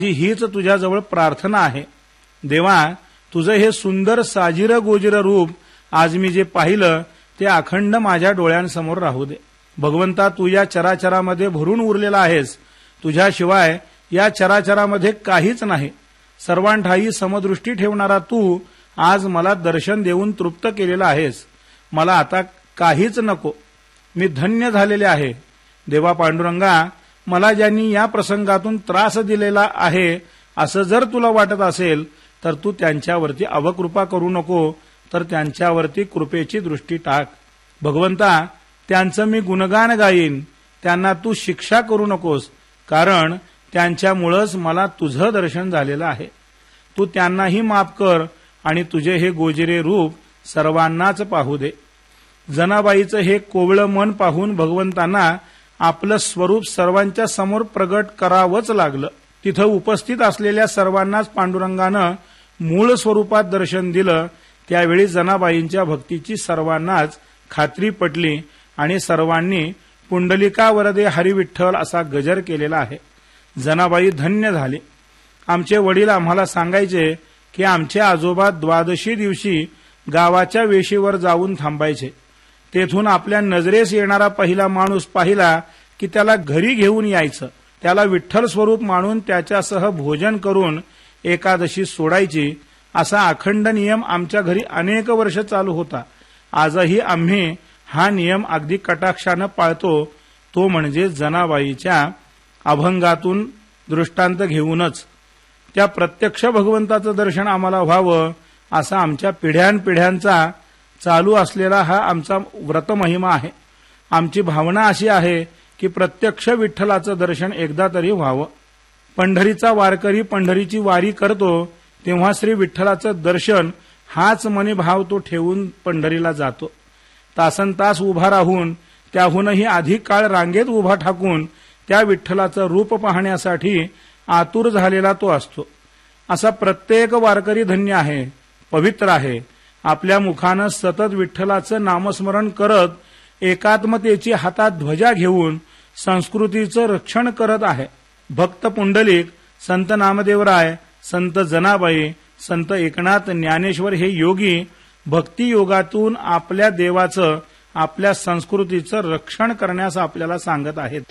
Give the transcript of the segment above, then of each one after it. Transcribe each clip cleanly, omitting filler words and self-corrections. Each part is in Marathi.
हीच तुझ्याजवळ प्रार्थना आहे. देवा, तुझं हे सुंदर साजिर गोजिर रूप आज मी जे पाहिलं ते अखंड माझ्या डोळ्यांसमोर राहू दे. भगवंता, तू या चराचरामध्ये भरून उरलेला आहेस. तुझ्याशिवाय या चराचरामध्ये काहीच नाही. सर्वांठाई समदृष्टी ठेवणारा तू आज मला दर्शन देऊन तृप्त केलेला आहेस. मला आता काहीच नको. मी धन्य झालेले आहे. देवा पांडुरंगा, मला ज्यांनी या प्रसंगातून त्रास दिलेला आहे असं जर तुला वाटत असेल तर तू त्यांच्यावरती अवकृपा करू नको, तर त्यांच्यावरती कृपेची दृष्टी टाक. भगवंता, त्यांचं मी गुणगान गाईन. त्यांना तू शिक्षा करू नकोस, कारण त्यांच्यामुळंच मला तुझं दर्शन झालेलं आहे. तू त्यांनाही माफ कर आणि तुझे हे गोजिरे रूप सर्वांनाच पाहू दे. जनाबाईचं हे कोवळं मन पाहून भगवंतांना आपलं स्वरूप सर्वांच्या समोर प्रगट करावंच लागलं. तिथं उपस्थित असलेल्या सर्वांनाच पांडुरंगानं मूळ स्वरूपात दर्शन दिलं. त्यावेळी जनाबाईंच्या भक्तीची सर्वांनाच खात्री पटली आणि सर्वांनी पुंडलिका वरदे हरी विठ्ठल असा गजर केलेला आहे. जनाबाई धन्य झाले. आमचे वडील आम्हाला सांगायचे की आमचे आजोबा द्वादशी दिवशी गावाच्या वेशीवर जाऊन थांबायचे. तेथून आपल्या नजरेस येणारा पहिला माणूस पाहिला की त्याला घरी घेऊन यायचं. त्याला विठ्ठल स्वरूप मानून त्याच्यासह भोजन करून एकादशी सोडायची. असा अखंड नियम आमच्या घरी अनेक वर्ष चालू होता. आजही आम्ही हा नियम अगदी कटाक्षानं पाळतो, तो म्हणजे जनाबाईच्या अभंगातून दृष्टांत घेऊनच. त्या प्रत्यक्ष भगवंताचं दर्शन आम्हाला व्हावं असा आमच्या पिढ्यानपिढ्यांचा चालू असलेला हा आमचा व्रतमहिमा आहे. आमची भावना अशी आहे की प्रत्यक्ष विठ्ठलाचं दर्शन एकदा तरी व्हावं. पंढरीचा वारकरी पंढरीची वारी करतो तेव्हा श्री विठ्ठलाचं दर्शन हाच मनी भाव तो ठेवून पंढरीला जातो. तासनतास उभा राहून त्याहूनही अधिक काळ रांगेत उभा ठाकून त्या विठ्ठलाचं रूप पाहण्यासाठी आतुर झालेला तो असतो. असा प्रत्येक वारकरी धन्य आहे, पवित्र आहे. आपल्या मुखानं सतत विठ्ठलाचं नामस्मरण करत एकात्मतेची हातात ध्वजा घेऊन संस्कृतीचं रक्षण करत आहे. भक्त पुंडलिक, संत नामदेवराय, संत जनाबाई, संत एकनाथ ज्ञानेश्वर हे योगी भक्ती योगातून आपल्या देवाचं, आपल्या संस्कृतीचं रक्षण करण्यास आपल्याला सांगत आहेत.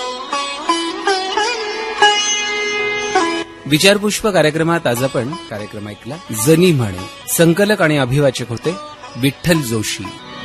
विचारपुष्प कार्यक्रमात आज आपण कार्यक्रम ऐकला. जनी म्हणे. संकलक आणि अभिवाचक होते विठ्ठल जोशी.